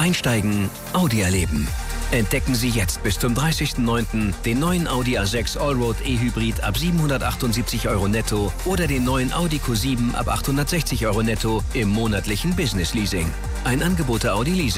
Einsteigen, Audi erleben. Entdecken Sie jetzt bis zum 30.09. den neuen Audi A6 Allroad E-Hybrid ab 778 € netto oder den neuen Audi Q7 ab 860 € netto im monatlichen Business Leasing. Ein Angebot der Audi Leasing.